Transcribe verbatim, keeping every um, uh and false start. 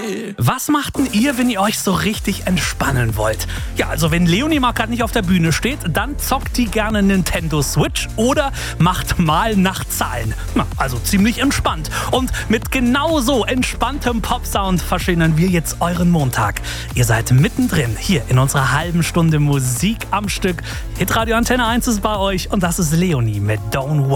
Was macht denn ihr, wenn ihr euch so richtig entspannen wollt? Ja, also wenn Leonie mal gerade nicht auf der Bühne steht, dann zockt die gerne Nintendo Switch oder macht Mal nach Zahlen. Na, also ziemlich entspannt. Und mit genau so entspanntem Popsound verschönern wir jetzt euren Montag. Ihr seid mittendrin hier in unserer halben Stunde Musik am Stück. Hitradio Antenne eins ist bei euch und das ist Leonie mit Don't Worry.